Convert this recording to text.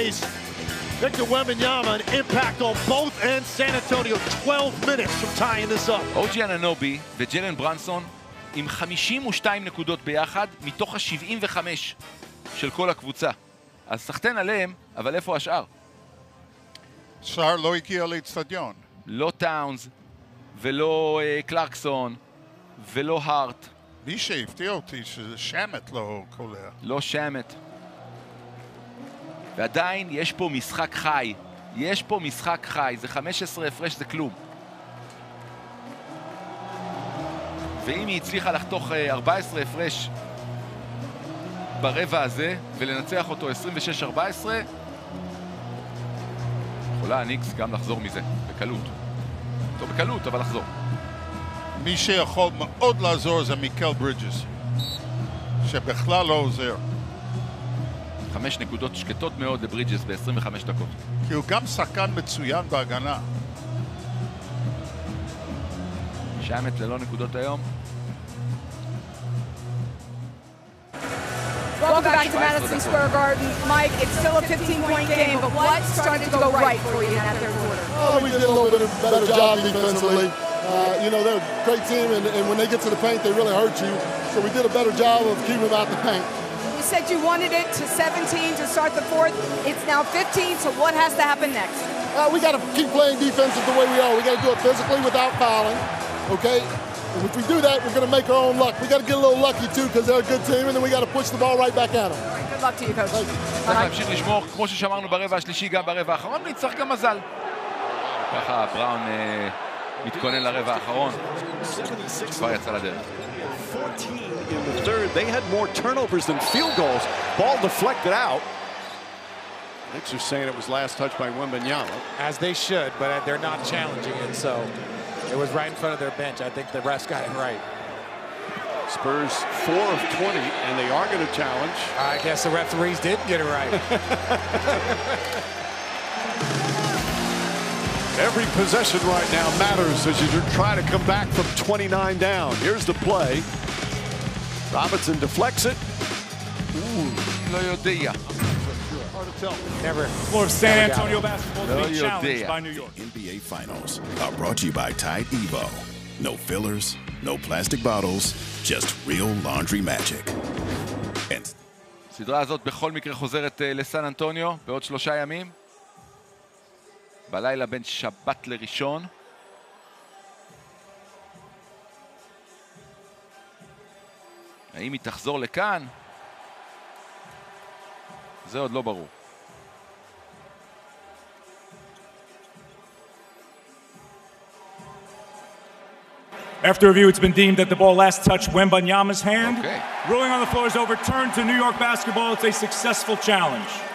pace. Victor Wembanyama, an impact on both ends. San Antonio 12 minutes from tying this up. אוג'י אננובי וג'לן ברנסון עם 52 נקודות ביחד מתוך ה-75 של כל הקבוצה. אז סחטן עליהם, אבל איפה השאר? השאר לא הגיע לאצטדיון. לא טאונס, ולא קלרקסון, ולא הארט. מי שהפתיע אותי שזה שמט לא קולע. לא שמט. ועדיין יש פה משחק חי. יש פה משחק חי. זה 15 הפרש, זה כלום. ואם היא הצליחה לחתוך 14 הפרש ברבע הזה, ולנצח אותו 26-14, יכולה הניקס גם לחזור מזה, בקלות. לא בקלות, אבל לחזור. מי שיכול מאוד לעזור זה מיקל ברידג'ס, שבכלל לא עוזר. 5 נקודות שקטות מאוד לברידג'ס ב-25 דקות. כי הוא גם שחקן מצוין בהגנה. שמט ללא נקודות היום. Welcome back to Madison Square Garden. Mike, it's still a 15-point game, but what started to go right for you in that third quarter? Oh, we did a little bit of better job defensively. You know, they're a great team, and when they get to the paint, they really hurt you. So we did a better job of keeping them out the paint. You said you wanted it to 17 to start the fourth. It's now 15, so what has to happen next? We got to keep playing defensive the way we are. We got to do it physically without fouling, okay? And if we do that, we're going to make our own luck. We got to get a little lucky, too, because they're a good team, and then we got to push the ball right back at them. All right, good luck to you, Coach. צריך להמשיך לשמור, כמו ששמרנו ברבע השלישי, גם ברבע האחרון, ונצטרך גם מזל. ככה בראון מתכונן לרבע האחרון, כבר יצא לדרך. 14 in the third. They had more turnovers than field goals. Ball deflected out. Knicks are saying it was last touched by Wembanyama. As they should, but they're not challenging it, so it was right in front of their bench. I think the refs got it right. Spurs 4 of 20, and they are going to challenge. I guess the referees didn't get it right. Every possession right now matters as you try to come back from 29 down. Here's the play. Robinson deflects it. לא יודע. Never. Floor of San Antonio basketball to be challenged by New York. NBA Finals are brought to you by Tide Evo. No fillers, no plastic bottles, just real laundry magic. הסדרה הזאת בכל מקרה חוזרת לסן אנטוניו בעוד 3 ימים. בלילה בין שבת לראשון. האם היא תחזור לכאן? זה עוד לא ברור. After review, it's been deemed that the ball last touched Wembanyama's hand. Okay. Ruling on the floor is overturned to New York basketball. It's a successful challenge.